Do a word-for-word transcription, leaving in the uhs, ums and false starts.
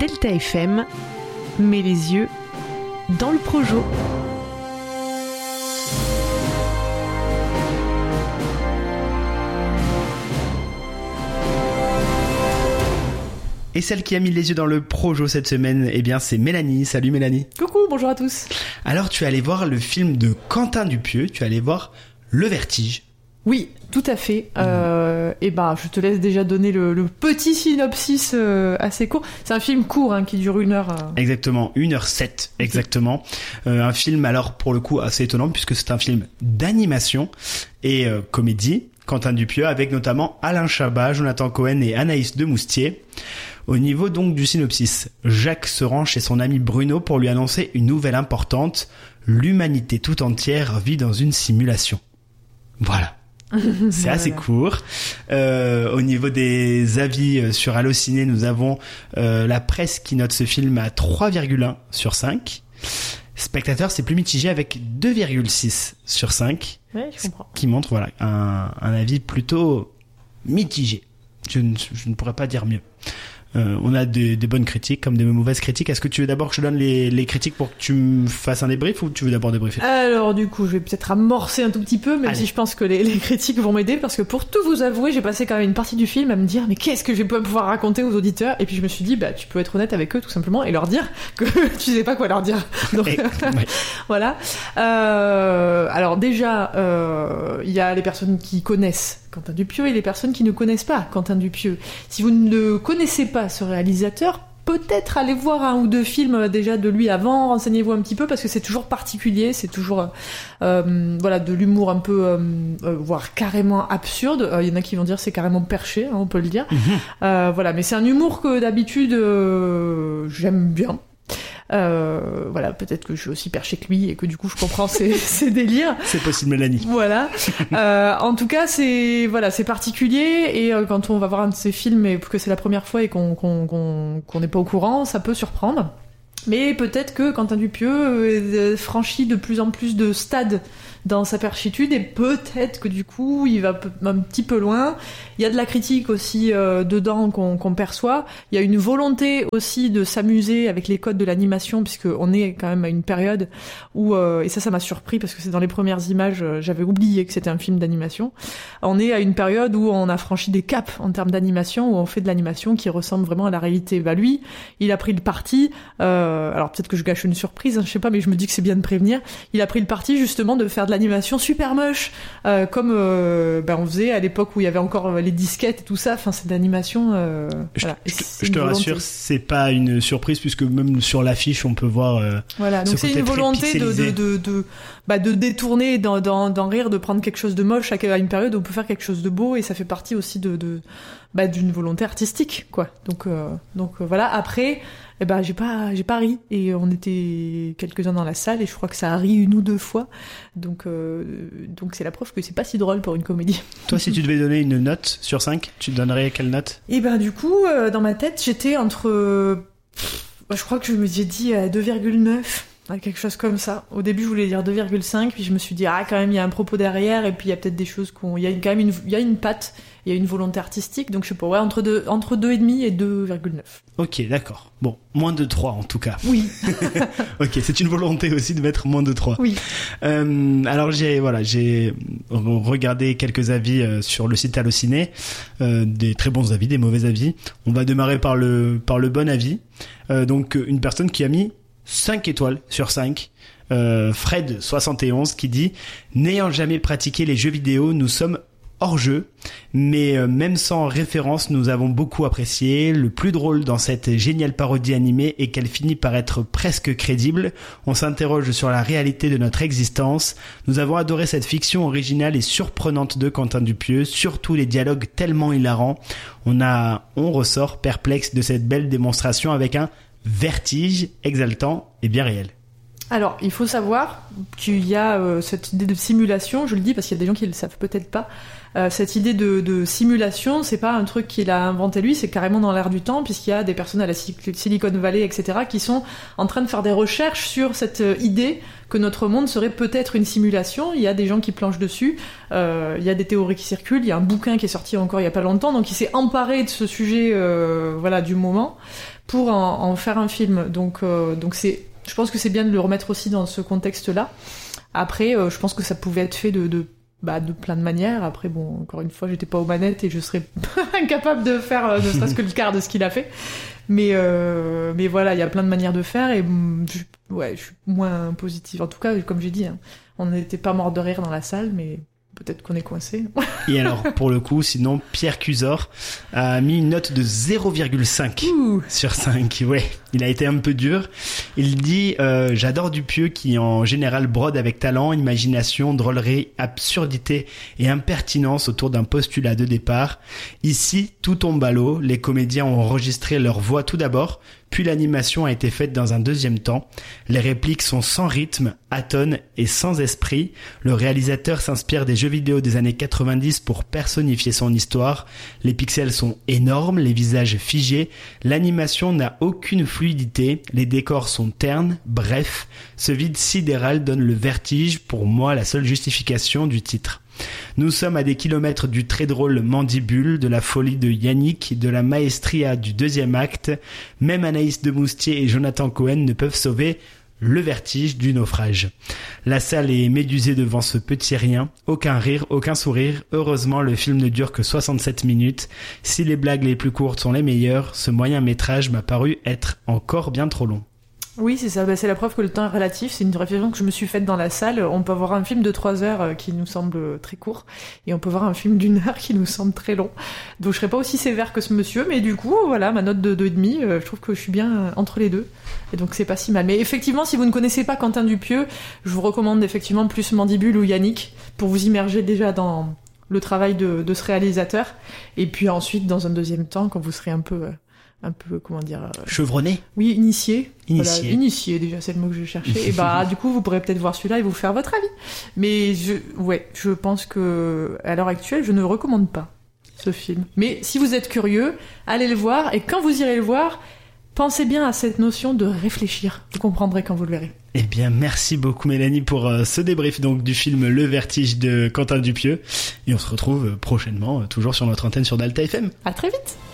Delta F M, met les yeux dans le projo. Et celle qui a mis les yeux dans le projo cette semaine, eh bien c'est Mélanie. Salut Mélanie. Coucou, bonjour à tous. Alors tu es allée voir le film de Quentin Dupieux, tu es allée voir Le Vertige. Oui, tout à fait. Mmh. Euh, et ben, je te laisse déjà donner le, le petit synopsis euh, assez court. C'est un film court hein, qui dure une heure. Euh... Exactement, une heure sept, exactement. Okay. Euh, un film alors pour le coup assez étonnant puisque c'est un film d'animation et euh, comédie. Quentin Dupieux avec notamment Alain Chabat, Jonathan Cohen et Anaïs Demoustier. Au niveau donc du synopsis, Jacques se rend chez son ami Bruno pour lui annoncer une nouvelle importante. L'humanité tout entière vit dans une simulation. Voilà. C'est assez court. Euh, au niveau des avis sur Allociné, nous avons euh, la presse qui note ce film à trois virgule un sur cinq. Spectateur, c'est plus mitigé avec deux virgule six sur cinq. Ouais, je comprends. Ce qui montre voilà, un, un avis plutôt mitigé. Je ne, je ne pourrais pas dire mieux. Euh, on a des, des bonnes critiques comme des mauvaises critiques. Est-ce que tu veux d'abord que je te donne les, les critiques pour que tu me fasses un débrief ou tu veux d'abord débriefer ? Alors du coup, je vais peut-être amorcer un tout petit peu, même Allez. si je pense que les, les critiques vont m'aider, parce que pour tout vous avouer, j'ai passé quand même une partie du film à me dire mais qu'est-ce que je vais pouvoir raconter aux auditeurs ? Et puis je me suis dit bah tu peux être honnête avec eux tout simplement et leur dire que tu sais pas quoi leur dire. Donc et, ouais. Voilà. Euh, alors déjà, il euh, y a les personnes qui connaissent Quentin Dupieux et les personnes qui ne connaissent pas Quentin Dupieux. Si vous ne connaissez pas ce réalisateur, peut-être allez voir un ou deux films déjà de lui avant, renseignez-vous un petit peu parce que c'est toujours particulier, c'est toujours euh, voilà de l'humour un peu euh, euh, voire carrément absurde. Il euh, y en a qui vont dire c'est carrément perché, hein, on peut le dire. Mmh. Euh, voilà, mais c'est un humour que d'habitude euh, j'aime bien. Euh, voilà, peut-être que je suis aussi perché que lui et que du coup je comprends ses, ses délires. C'est possible, Mélanie. Voilà. Euh, en tout cas, c'est voilà, c'est particulier et euh, quand on va voir un de ces films et que c'est la première fois et qu'on qu'on qu'on qu'on n'est pas au courant, ça peut surprendre. Mais peut-être que Quentin Dupieux euh, franchit de plus en plus de stades dans sa perchitude et peut-être que du coup il va un petit peu loin. Il y a de la critique aussi euh, dedans qu'on, qu'on perçoit. Il y a une volonté aussi de s'amuser avec les codes de l'animation puisque on est quand même à une période où euh, et ça ça m'a surpris parce que c'est dans les premières images, euh, j'avais oublié que c'était un film d'animation. On est à une période où on a franchi des caps en termes d'animation, où on fait de l'animation qui ressemble vraiment à la réalité. Bah lui, il a pris le parti. Euh, alors peut-être que je gâche une surprise, hein, je sais pas, mais je me dis que c'est bien de prévenir. Il a pris le parti justement de faire de l'animation super moche, euh, comme euh, ben on faisait à l'époque où il y avait encore les disquettes et tout ça. Enfin, c'est de l'animation. Euh, je, voilà. je, je te rassure, c'est pas une surprise puisque même sur l'affiche, on peut voir. Euh, voilà, donc ce c'est une volonté de de de, de, bah, de détourner, d'en, d'en, d'en rire, de prendre quelque chose de moche à une période où on peut faire quelque chose de beau et ça fait partie aussi de, de bah, d'une volonté artistique, quoi. Donc euh, donc euh, voilà. Après. Eh ben, j'ai pas, j'ai pas ri. Et on était quelques-uns dans la salle et je crois que ça a ri une ou deux fois. Donc, euh, donc c'est la preuve que c'est pas si drôle pour une comédie. Toi, si tu devais donner une note sur cinq, tu donnerais quelle note ? Eh ben, du coup, euh, dans ma tête, j'étais entre, euh, je crois que je me suis dit euh, deux virgule neuf. Quelque chose comme ça. Au début, je voulais dire deux virgule cinq, puis je me suis dit, ah, quand même, il y a un propos derrière, et puis il y a peut-être des choses qu'on, il y a quand même une, il y a une patte, il y a une volonté artistique, donc je sais pas, ouais, entre deux, entre deux virgule cinq et deux virgule neuf. Ok, d'accord. Bon, moins de trois, en tout cas. Oui. Ok, c'est une volonté aussi de mettre moins de trois. Oui. Euh, alors, j'ai, voilà, j'ai regardé quelques avis euh, sur le site Allociné, euh, des très bons avis, des mauvais avis. On va démarrer par le, par le bon avis. Euh, donc, une personne qui a mis cinq étoiles sur cinq, euh, Fred soixante et onze qui dit « N'ayant jamais pratiqué les jeux vidéo, nous sommes hors jeu, mais euh, même sans référence, nous avons beaucoup apprécié. Le plus drôle dans cette géniale parodie animée est qu'elle finit par être presque crédible. On s'interroge sur la réalité de notre existence. Nous avons adoré cette fiction originale et surprenante de Quentin Dupieux, surtout les dialogues tellement hilarants. On a, on ressort perplexe de cette belle démonstration avec un vertige exaltant et bien réel. » Alors, il faut savoir qu'il y a euh, cette idée de simulation, je le dis parce qu'il y a des gens qui le savent peut-être pas. Euh, cette idée de, de simulation, c'est pas un truc qu'il a inventé lui, c'est carrément dans l'air du temps, puisqu'il y a des personnes à la Silicon Valley, et cetera, qui sont en train de faire des recherches sur cette euh, idée que notre monde serait peut-être une simulation. Il y a des gens qui planchent dessus, euh, il y a des théories qui circulent, il y a un bouquin qui est sorti encore il y a pas longtemps, donc il s'est emparé de ce sujet, euh, voilà, du moment, pour en, en faire un film. Donc, euh, donc c'est, je pense que c'est bien de le remettre aussi dans ce contexte-là. Après, euh, je pense que ça pouvait être fait de, de, bah, de plein de manières. Après, bon, encore une fois, j'étais pas aux manettes et je serais incapable de faire euh, ne serait-ce que le quart de ce qu'il a fait. Mais, euh, mais voilà, il y a plein de manières de faire et je, ouais, je suis moins positive. En tout cas, comme j'ai dit, hein, on n'était pas mort de rire dans la salle, mais peut-être qu'on est coincé. Et alors, pour le coup, sinon, Pierre Cusor a mis une note de zéro virgule cinq Ouh. Sur cinq. Ouais, il a été un peu dur. Il dit euh, « J'adore Dupieux qui, en général, brode avec talent, imagination, drôlerie, absurdité et impertinence autour d'un postulat de départ. Ici, tout tombe à l'eau. Les comédiens ont enregistré leur voix tout d'abord, puis l'animation a été faite dans un deuxième temps. Les répliques sont sans rythme, atones et sans esprit. Le réalisateur s'inspire des jeux vidéo des années quatre-vingt-dix pour personnifier son histoire. Les pixels sont énormes, les visages figés. L'animation n'a aucune fluidité. Les décors sont ternes. Bref, ce vide sidéral donne le vertige. Pour moi, la seule justification du titre. Nous sommes à des kilomètres du très drôle Mandibule, de la folie de Yannick, de la maestria du deuxième acte. Même Anaïs de Moustier et Jonathan Cohen ne peuvent sauver le vertige du naufrage. La salle est médusée devant ce petit rien. Aucun rire, aucun sourire. Heureusement, le film ne dure que soixante-sept minutes. Si les blagues les plus courtes sont les meilleures, ce moyen métrage m'a paru être encore bien trop long. Oui, c'est ça. Bah, c'est la preuve que le temps est relatif. C'est une réflexion que je me suis faite dans la salle. On peut avoir un film de trois heures qui nous semble très court, et on peut voir un film d'une heure qui nous semble très long. Donc je serais pas aussi sévère que ce monsieur, mais du coup, voilà, ma note de deux virgule cinq, euh, je trouve que je suis bien entre les deux. Et donc c'est pas si mal. Mais effectivement, si vous ne connaissez pas Quentin Dupieux, je vous recommande effectivement plus Mandibule ou Yannick pour vous immerger déjà dans le travail de, de ce réalisateur. Et puis ensuite, dans un deuxième temps, quand vous serez un peu... Euh, un peu, comment dire... Euh... chevronné. Oui, initié. Initié. Voilà, initié, déjà, c'est le mot que je cherchais. Et bah, du coup, vous pourrez peut-être voir celui-là et vous faire votre avis. Mais je, ouais, je pense que, à l'heure actuelle, je ne recommande pas ce film. Mais si vous êtes curieux, allez le voir. Et quand vous irez le voir, pensez bien à cette notion de réfléchir. Vous comprendrez quand vous le verrez. Eh bien, merci beaucoup Mélanie pour euh, ce débrief donc du film Le Vertige de Quentin Dupieux. Et on se retrouve prochainement, euh, toujours sur notre antenne sur Delta F M. À très vite.